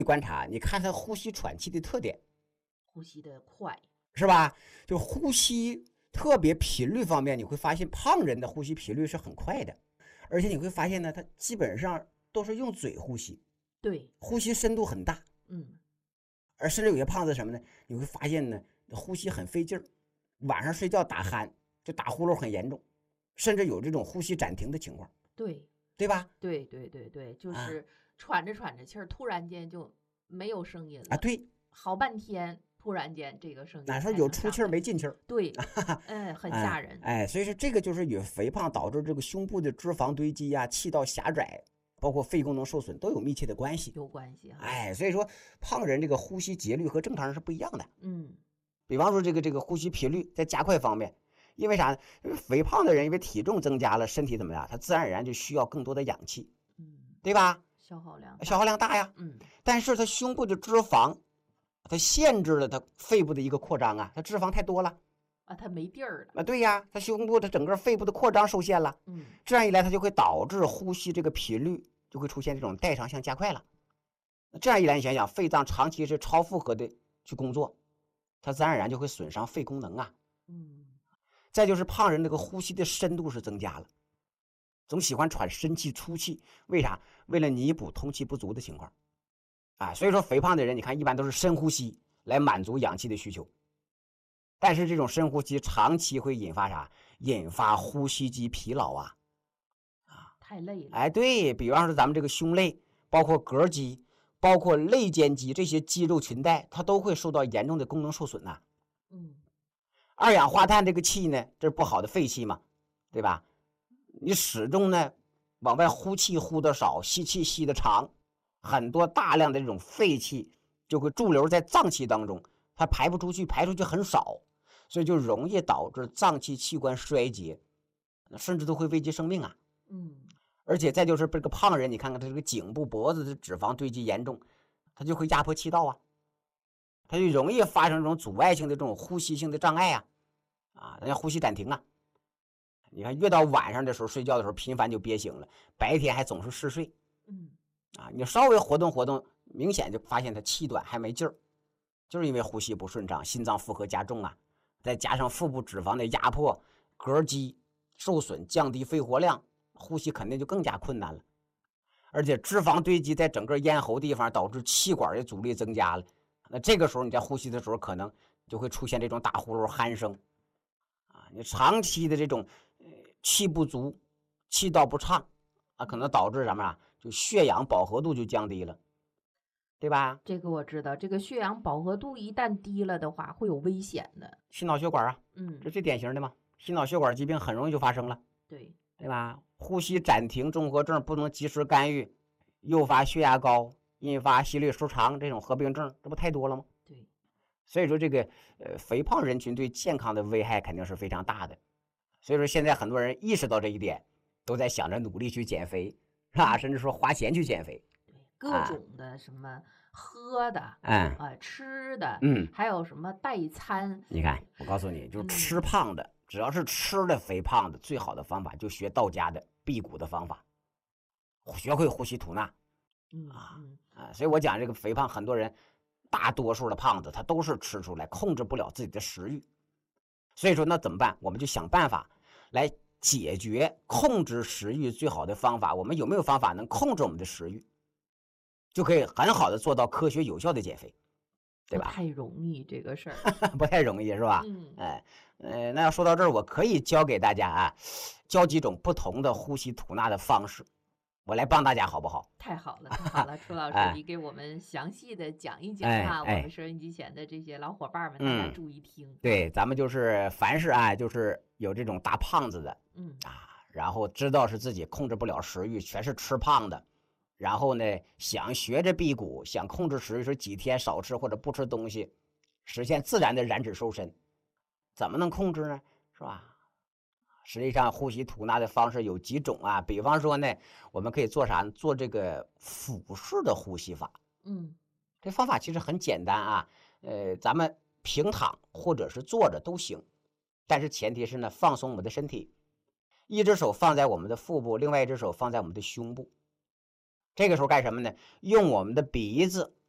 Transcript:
观察，你看他呼吸喘气的特点， 呼吸的快， 是吧？就呼吸特别频率方面，你会发现胖人的呼吸频率是很快的，而且你会发现呢，他基本上都是用嘴呼吸， 对， 呼吸深度很大，而甚至有些胖子什么呢？你会发现呢，呼吸很费劲儿，晚上睡觉打鼾，就打呼噜很严重，甚至有这种呼吸暂停的情况， 对， 对吧？ 对，就是喘着喘着气儿，突然间就没有声音了啊，对， 好半天，突然间这个声音哪说有出气儿没进气儿？ 对，很吓人。 所以说这个就是与肥胖导致这个胸部的脂肪堆积啊、气道狭窄，包括肺功能受损都有密切的关系。 有关系所以说胖人这个呼吸节律和正常人是不一样的。 嗯， 比方说这个呼吸频率在加快方面，因为啥呢？肥胖的人因为体重增加了，身体怎么样？他自然而然就需要更多的氧气，对吧？ 消耗量大呀。但是他胸部的脂肪，它限制了他肺部的一个扩张啊，他脂肪太多了啊，他没地儿了啊。对呀，他胸部的整个肺部的扩张受限了。这样一来，它就会导致呼吸这个频率就会出现这种代偿性加快了。这样一来，你想想，肺脏长期是超负荷的去工作，它自然而然就会损伤肺功能啊。再就是胖人这个呼吸的深度是增加了，总喜欢喘深气出气，为啥？为了弥补通气不足的情况啊。所以说肥胖的人，你看一般都是深呼吸来满足氧气的需求，但是这种深呼吸长期会引发啥？引发呼吸肌疲劳啊， 太累了。 对，比方说咱们这个胸肋，包括膈肌，包括肋间肌这些肌肉裙带，它都会受到严重的功能受损呐。二氧化碳这个气呢，这是不好的废气嘛，对吧？你始终呢往外呼气呼的少，吸气吸的长，很多大量的这种废气就会驻留在脏器当中，它排不出去，排出去很少，所以就容易导致脏器器官衰竭，甚至都会危及生命啊。而且再就是这个胖人，你看看他这个颈部脖子的脂肪堆积严重，他就会压迫气道啊，他就容易发生这种阻碍性的这种呼吸性的障碍啊，人家呼吸暂停啊。你看越到晚上的时候睡觉的时候频繁就憋醒了，白天还总是嗜睡。你稍微活动活动，明显就发现他气短还没劲儿，就是因为呼吸不顺畅，心脏负荷加重啊，再加上腹部脂肪的压迫，膈肌受损，降低肺活量，呼吸肯定就更加困难了。而且脂肪堆积在整个咽喉地方，导致气管的阻力增加了。那这个时候你在呼吸的时候，可能就会出现这种打呼噜、鼾声你长期的这种气不足、气道不畅可能导致什么就血氧饱和度就降低了，对吧？ 这个我知道，这个血氧饱和度一旦低了的话，会有危险的。 心脑血管这最典型的嘛，心脑血管疾病很容易就发生了，对吧？呼吸暂停综合症不能及时干预，诱发血压高，引发心律失常这种合并症，这不太多了吗？ 对， 所以说这个肥胖人群对健康的危害肯定是非常大的。所以说现在很多人意识到这一点，都在想着努力去减肥，是吧？甚至说花钱去减肥。 对，各种的什么喝的，吃的，还有什么代餐。 你看，我告诉你，就是吃胖的，只要是吃的肥胖的，最好的方法就学道家的辟谷的方法，学会呼吸吐纳。所以我讲这个肥胖，很多人大多数的胖子他都是吃出来，控制不了自己的食欲。所以说那怎么办？我们就想办法来解决控制食欲最好的方法。我们有没有方法能控制我们的食欲，就可以很好的做到科学有效的减肥，对吧？ 不太容易这个事儿不太容易是吧？那要说到这儿，我可以教给大家教几种不同的呼吸吐纳的方式，我来帮大家好不好？ 太好了，太好了，楚老师，你给我们详细的讲一讲我们收音机前的这些老伙伴们，大家注意听。 对，咱们就是凡是就是有这种大胖子的，然后知道是自己控制不了食欲，全是吃胖的，然后呢想学着辟谷，想控制食欲，说几天少吃或者不吃东西，实现自然的燃脂瘦身，怎么能控制呢？是吧？实际上呼吸吐纳的方式有几种比方说呢，我们可以做啥？做这个腹式的呼吸法。这方法其实很简单咱们平躺或者是坐着都行，但是前提是呢，放松我们的身体，一只手放在我们的腹部，另外一只手放在我们的胸部。这个时候干什么呢？用我们的鼻子